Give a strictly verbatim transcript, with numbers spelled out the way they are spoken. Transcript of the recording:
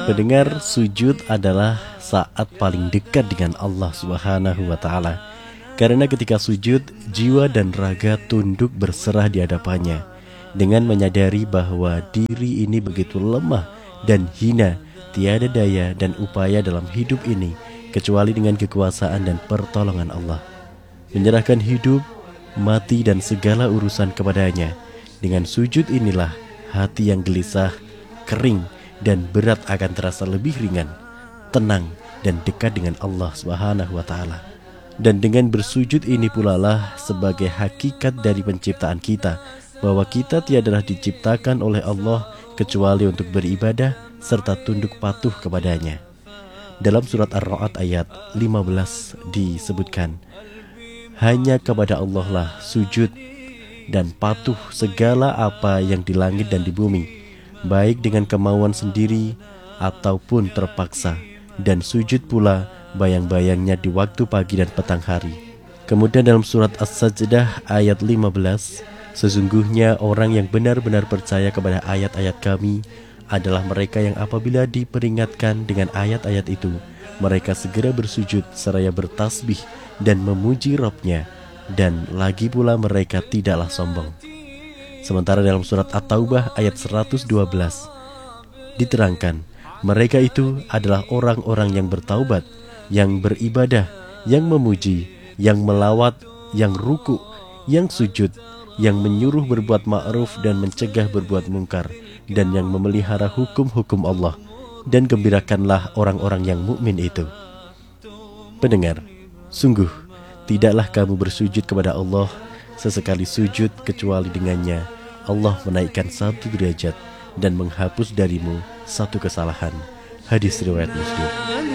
Pendengar, sujud adalah saat paling dekat dengan Allah Subhanahu wa Ta'ala. Karena ketika sujud, jiwa dan raga tunduk berserah di hadapannya, dengan menyadari bahwa diri ini begitu lemah dan hina, tiada daya dan upaya dalam hidup ini kecuali dengan kekuasaan dan pertolongan Allah. Menyerahkan hidup, mati dan segala urusan kepadanya. Dengan sujud inilah hati yang gelisah, kering dan berat akan terasa lebih ringan, tenang dan dekat dengan Allah Subhanahu wa Ta'ala. Dan dengan bersujud ini pula lah sebagai hakikat dari penciptaan kita, bahwa kita tiadalah diciptakan oleh Allah kecuali untuk beribadah serta tunduk patuh kepadanya. Dalam surat Ar-Ra'd ayat lima belas disebutkan, hanya kepada Allah lah sujud dan patuh segala apa yang di langit dan di bumi, baik dengan kemauan sendiri ataupun terpaksa, dan sujud pula bayang-bayangnya di waktu pagi dan petang hari. Kemudian dalam surat As-Sajdah ayat lima belas, sesungguhnya orang yang benar-benar percaya kepada ayat-ayat kami adalah mereka yang apabila diperingatkan dengan ayat-ayat itu, mereka segera bersujud seraya bertasbih dan memuji Rabb-nya, dan lagi pula mereka tidaklah sombong. Sementara dalam surat At-Taubah ayat seratus dua belas diterangkan, mereka itu adalah orang-orang yang bertaubat, yang beribadah, yang memuji, yang melawat, yang ruku, yang sujud, yang menyuruh berbuat ma'ruf dan mencegah berbuat mungkar, dan yang memelihara hukum-hukum Allah. Dan gembirakanlah orang-orang yang mukmin itu. Pendengar, sungguh tidaklah kamu bersujud kepada Allah sesekali sujud kecuali dengannya Allah menaikkan satu derajat dan menghapus darimu satu kesalahan. Hadis riwayat Muslim.